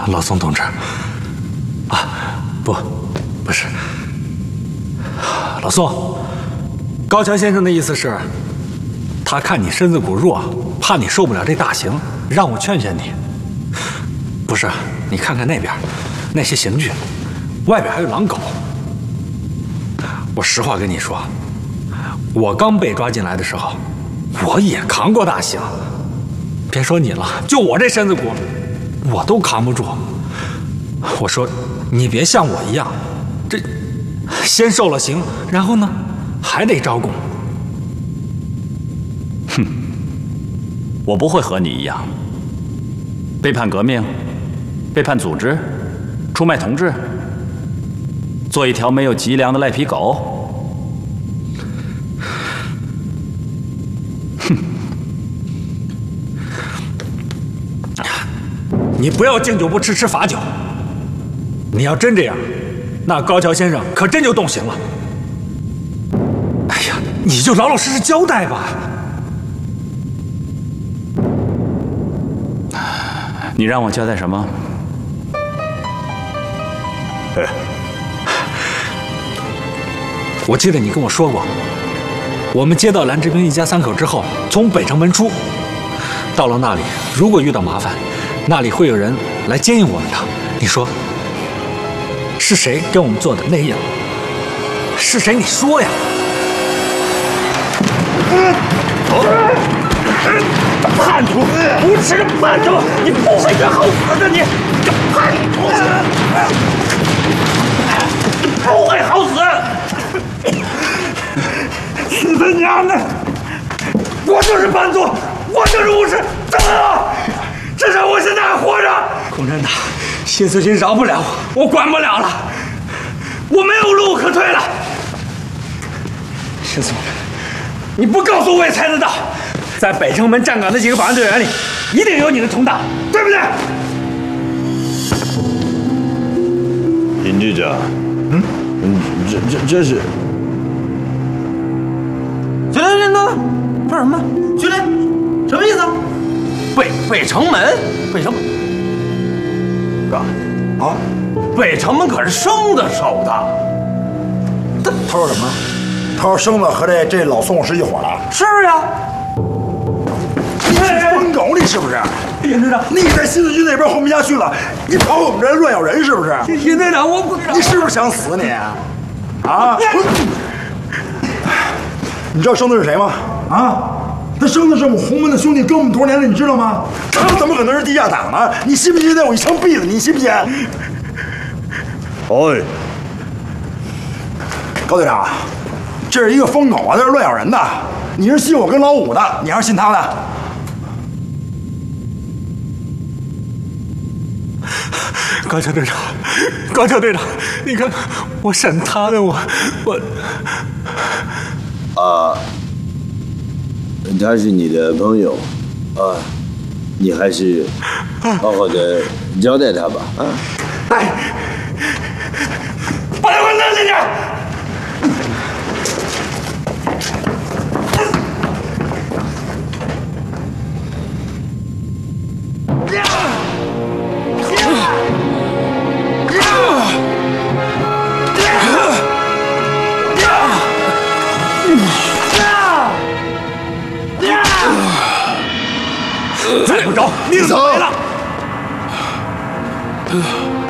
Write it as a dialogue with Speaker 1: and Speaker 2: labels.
Speaker 1: 老宋同志，不是，老宋，高桥先生的意思是，他看你身子骨弱，怕你受不了这大刑，让我劝劝你。不是，你看看那边，那些刑具，外边还有狼狗。我实话跟你说，我刚被抓进来的时候，我也扛过大刑。别说你了，就我这身子骨，我都扛不住。我说，你别像我一样，这先受了刑，然后呢，还得招供。
Speaker 2: 哼，我不会和你一样，背叛革命，背叛组织，出卖同志，做一条没有脊梁的赖皮狗。
Speaker 1: 哼，你不要敬酒不吃吃罚酒。你要真这样，那高桥先生可真就动刑了。哎呀，你就老老实实交代吧。
Speaker 2: 你让我交代什么？
Speaker 1: 我记得你跟我说过，我们接到蓝志明一家三口之后，从北城门出，到了那里，如果遇到麻烦，那里会有人来接应我们的。你说是谁跟我们做的内应？是谁？你说呀！
Speaker 3: 叛徒，无耻的叛徒！你不会冤好死的，你这叛徒！不会好死！死他娘的！我就是叛徒，我就是无耻！怎么了？至少我现在还活着。
Speaker 1: 孔真的，谢思军饶不了我，我管不了了，
Speaker 3: 我没有路可退了。
Speaker 1: 谢思军，你不告诉我也猜得到。在北城门站岗的几个保安队员里，一定有你的同党，对不对？
Speaker 4: 尹局长，这是。
Speaker 5: 局长，说什么？局长，什么意思？北城门，北城门。啊，北城门可是生的守的。
Speaker 6: 他说什么？他说生子和这老宋是一伙的。
Speaker 5: 是呀。
Speaker 6: 疯狗，你是不是？尹队长，你在新四军那边混不下去了，你跑我们这儿乱咬人是不是？
Speaker 5: 尹队长，我不知道。
Speaker 6: 你是不是想死你？啊？你知道生子是谁吗？啊？他生的是我们洪门的兄弟，跟我们多少年了，你知道吗？他怎么可能是地下党呢？你信不信让我一枪毙了你？信不信？哎，高队长，这是一个疯狗啊，在这乱咬人的。你是信我跟老五的，你还是信他的？
Speaker 1: 高桥队长，高桥队长，你看我审他的，我
Speaker 4: 他是你的朋友，你还是好好的交代他吧，
Speaker 3: 哎，把他给我扔进去！再不着，命就没了。